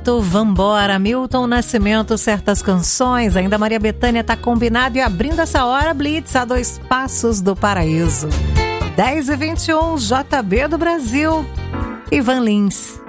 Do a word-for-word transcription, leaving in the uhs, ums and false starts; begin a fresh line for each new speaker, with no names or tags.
Nascimento, Vambora, Milton Nascimento, Certas Canções, ainda Maria Bethânia tá combinado, e abrindo essa hora, Blitz, a dois passos do paraíso. dez e vinte e um, J B do Brasil, Ivan Lins.